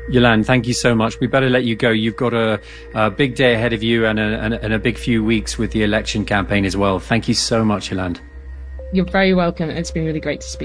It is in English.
Yolande, thank you so much. We better let you go. You've got a big day ahead of you and a big few weeks with the election campaign as well. Thank you so much, Yolande. You're very welcome. It's been really great to speak.